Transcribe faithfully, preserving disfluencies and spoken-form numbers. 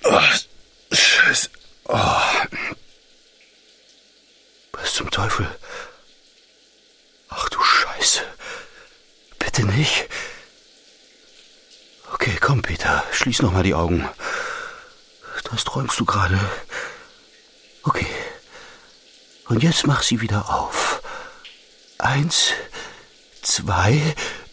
Oh, Scheiße. Oh. Was zum Teufel? Ach du Scheiße. Bitte nicht. Okay, komm, Peter. Schließ noch mal die Augen. Das träumst du gerade. Okay. Und jetzt mach sie wieder auf. Eins, zwei,